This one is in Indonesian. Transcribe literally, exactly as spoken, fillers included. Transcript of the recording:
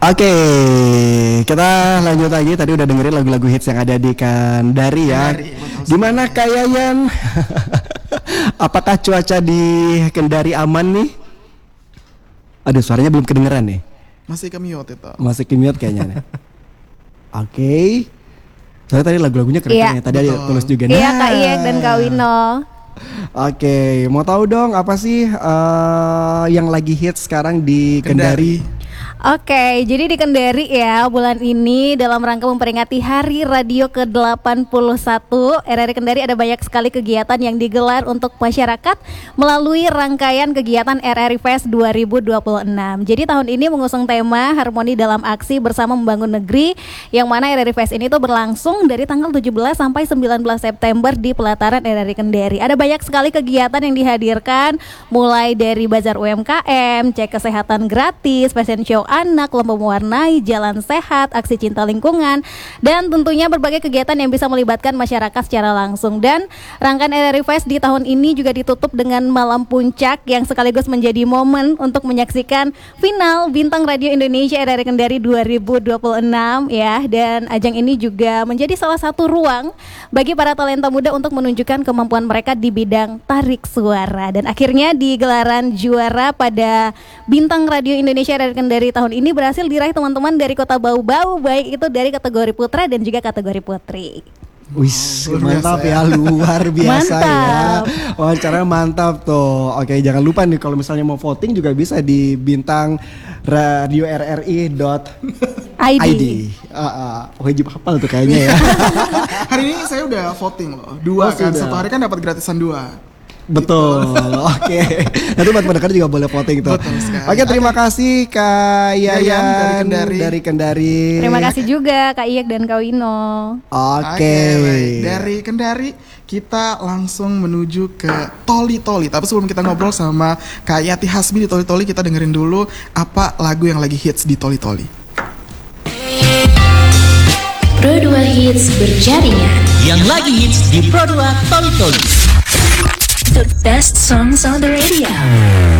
Oke, kita lanjut lagi. Tadi udah dengerin lagu-lagu hits yang ada di Kendari ya. Gimana Kak Yayan? Apakah cuaca di Kendari aman nih? Aduh, suaranya belum kedengeran nih. Masih kemiot itu. Masih kemiot kayaknya nih. Oke. Okay. Soalnya tadi lagu-lagunya keren-keren ya. Tadi ada Tulus juga. Nah. Iya Kak Iyek dan Kak Wino. Oke, okay. Mau tahu dong apa sih uh, yang lagi hits sekarang di Kendari? Kendari. Oke, jadi di Kendari ya bulan ini dalam rangka memperingati Hari Radio ke delapan puluh satu, R R I Kendari ada banyak sekali kegiatan yang digelar untuk masyarakat melalui rangkaian kegiatan R R I Fest dua ribu dua puluh enam. Jadi tahun ini mengusung tema Harmoni dalam Aksi Bersama Membangun Negeri, yang mana R R I Fest ini tuh berlangsung dari tanggal tujuh belas sampai sembilan belas September di pelataran R R I Kendari. Ada banyak sekali kegiatan yang dihadirkan, mulai dari bazar U M K M, cek kesehatan gratis, fashion show anak, lomba mewarnai, jalan sehat, aksi cinta lingkungan, dan tentunya berbagai kegiatan yang bisa melibatkan masyarakat secara langsung. Dan rangkaian R R I Fest di tahun ini juga ditutup dengan malam puncak yang sekaligus menjadi momen untuk menyaksikan final Bintang Radio Indonesia R R I Kendari dua ribu dua puluh enam ya. Dan ajang ini juga menjadi salah satu ruang bagi para talenta muda untuk menunjukkan kemampuan mereka di bidang tarik suara. Dan akhirnya di gelaran juara pada Bintang Radio Indonesia R R I Kendari tahun ini berhasil diraih teman-teman dari Kota Bau-Bau, baik itu dari kategori putra dan juga kategori putri. Wis, oh, mantap ya, luar biasa mantap. Ya. Wawancaranya mantap tuh. Oke, jangan lupa nih kalau misalnya mau voting juga bisa di bintang radio r r i dot i d. Ah, uh, uh, wajib hafal tuh kayaknya ya. Hari ini saya udah voting loh, dua oh, kan, sudah. Satu hari kan dapat gratisan dua. Betul, gitu. Oke. Nanti buat pendengar juga boleh voting tuh. Oke, terima kasih Kak Yayan dari Kendari. dari Kendari. Terima kasih juga Kak Iyek dan Kak Wino. Oke. Okay. Dari Kendari kita langsung menuju ke Toli Toli. Tapi sebelum kita ngobrol sama Kak Yati Hasbi di Toli Toli, kita dengerin dulu apa lagu yang lagi hits di Toli Toli. Pro dua Hits berjaringan. Yang lagi hits di Pro dua Toli Toli. The best songs on the radio.